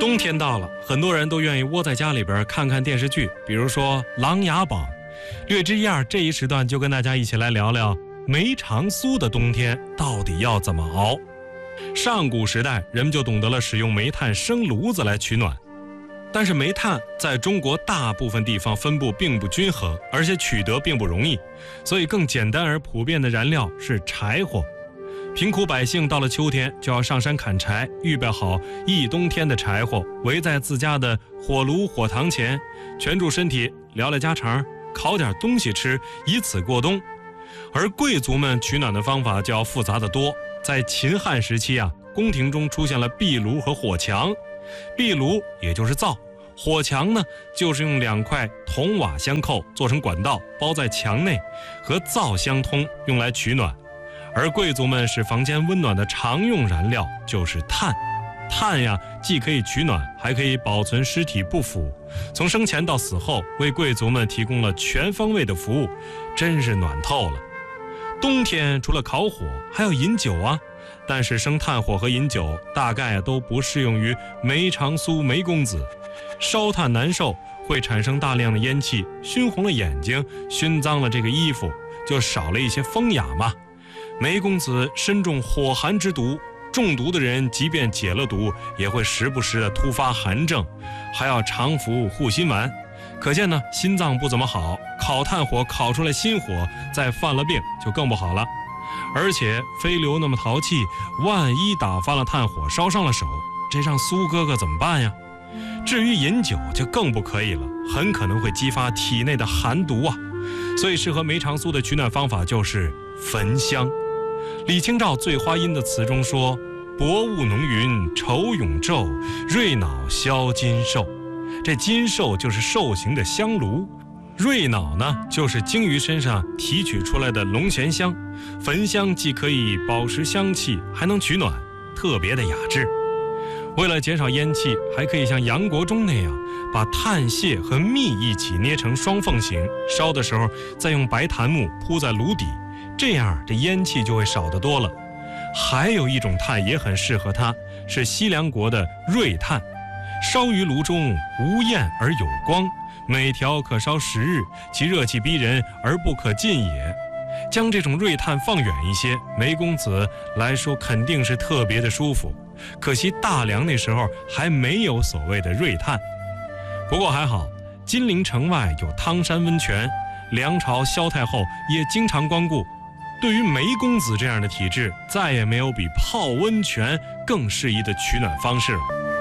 冬天到了，很多人都愿意窝在家里边看看电视剧，比如说《琅琊榜》。略知一二，这一时段就跟大家一起来聊聊梅长苏的冬天到底要怎么熬。上古时代，人们就懂得了使用煤炭生炉子来取暖，但是煤炭在中国大部分地方分布并不均衡，而且取得并不容易，所以更简单而普遍的燃料是柴火。贫苦百姓到了秋天就要上山砍柴，预备好一冬天的柴火，围在自家的火炉火塘前，蜷住身体聊聊家常，烤点东西吃，以此过冬。而贵族们取暖的方法就要复杂得多。在秦汉时期宫廷中出现了壁炉和火墙。壁炉也就是灶，火墙呢就是用2块铜瓦相扣做成管道，包在墙内，和灶相通，用来取暖。而贵族们使房间温暖的常用燃料就是炭。炭既可以取暖，还可以保存尸体不腐，从生前到死后为贵族们提供了全方位的服务，真是暖透了。冬天除了烤火还要饮酒但是生炭火和饮酒大概都不适用于梅长苏梅公子。烧炭难受，会产生大量的烟气，熏红了眼睛，熏脏了这个衣服，就少了一些风雅嘛。梅公子身中火寒之毒，中毒的人即便解了毒，也会时不时的突发寒症，还要常服护心丸。可见呢，心脏不怎么好，烤炭火烤出来心火，再犯了病就更不好了。而且飞流那么淘气，万一打翻了炭火，烧伤了手，这让苏哥哥怎么办呀？至于饮酒就更不可以了，很可能会激发体内的寒毒所以适合梅长苏的取暖方法就是焚香。李清照《醉花阴》的词中说：薄雾浓云愁永昼，瑞脑消金兽。这金兽就是兽形的香炉，瑞脑呢就是鲸鱼身上提取出来的龙涎香。焚香既可以保持香气，还能取暖，特别的雅致。为了减少烟气，还可以像杨国忠那样，把炭屑和蜜一起捏成双凤形，烧的时候再用白檀木铺在炉底，这样这烟气就会少得多了。还有一种炭也很适合它，是西凉国的瑞炭，烧于炉中，无焰而有光，每条可烧10日，其热气逼人而不可近也。将这种瑞炭放远一些，梅公子来说肯定是特别的舒服。可惜大梁那时候还没有所谓的瑞炭。不过还好，金陵城外有汤山温泉，梁朝萧太后也经常光顾。对于梅公子这样的体质，再也没有比泡温泉更适宜的取暖方式了。